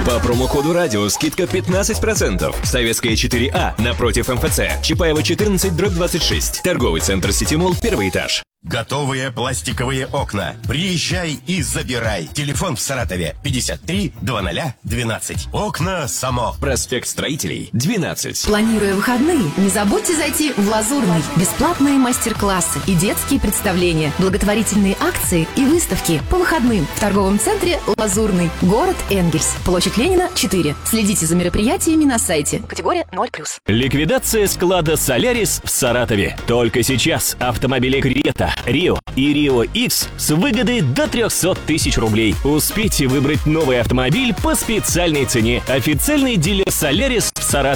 По промокоду «Радио» скидка 15%. Советская 4А напротив МФЦ. Чапаева 14/26. Торговый центр «Ситимолл», 1-й этаж. Готовые пластиковые окна. Приезжай и забирай. Телефон в Саратове 53 00 12. Окна само. Проспект Строителей, 12. Планируя выходные, не забудьте зайти в Лазурный. Бесплатные мастер-классы и детские представления, благотворительные акции и выставки по выходным в торговом центре «Лазурный», город Энгельс, площадь Ленина, 4. Следите за мероприятиями на сайте. Категория 0+. Ликвидация склада «Солярис» в Саратове. Только сейчас автомобили «Крета», «Рио» и «Рио X с выгодой до 300 тысяч рублей. Успейте выбрать новый автомобиль по специальной цене. Официальный дилер «Солярис» в Саратове.